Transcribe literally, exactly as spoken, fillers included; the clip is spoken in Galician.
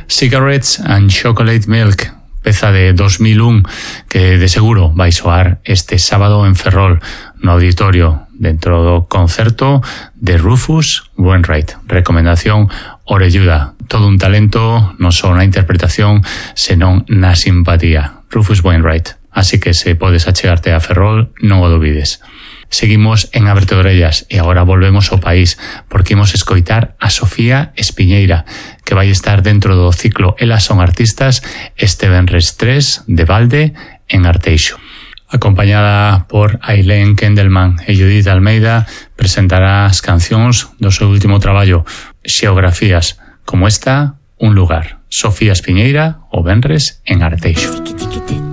Cigarettes and Chocolate Milk, peza de dos mil un que de seguro vai soar este sábado en Ferrol no auditorio dentro do concerto de Rufus Wainwright. Recomendación orelluda, todo un talento non só na interpretación senón na simpatía. Rufus Wainwright. Así que se podes achegarte a Ferrol, non o dubides. Seguimos en Abrete de Orellas e agora volvemos ao país porque imos escoitar a Sofía Espiñeira, que vai estar dentro do ciclo Elas son artistas este venres tres de balde en Arteixo. Acompañada por Ailén Kendelman e Judith Almeida, presentará as cancións do seu último traballo, Xeografías, como esta, Un lugar. Sofía Espiñeira, o venres en Arteixo.